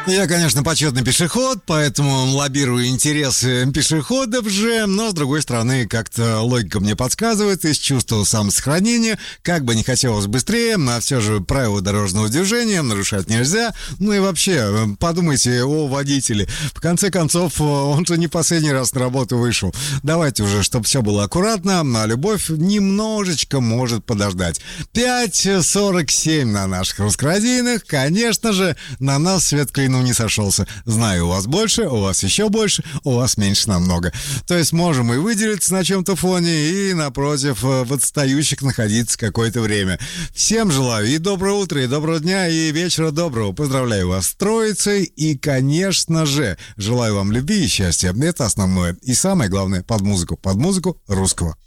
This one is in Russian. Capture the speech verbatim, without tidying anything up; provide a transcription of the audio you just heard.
Я, конечно, почетный пешеход, поэтому лоббирую интересы пешеходов же, но, с другой стороны, как-то логика мне подсказывает, из чувства самосохранения, как бы не хотелось быстрее, а все же правила дорожного движения нарушать нельзя. Ну и вообще, подумайте о водителе. В конце концов, он же не последний раз на работу вышел. Давайте уже, чтобы все было аккуратно, а любовь немножечко может подождать. пять сорок семь на наших русскорадийных, конечно же, на нас свет клином не сошелся. Знаю, у вас больше, у вас еще больше, у вас меньше намного. То есть можем и выделиться на чем-то фоне, и напротив в отстающих находиться какое-то время. Всем желаю и доброе утро, и доброго дня, и вечера доброго. Поздравляю вас с Троицей, и, конечно же, желаю вам любви и счастья. Это основное. И самое главное, под музыку. Под музыку русского.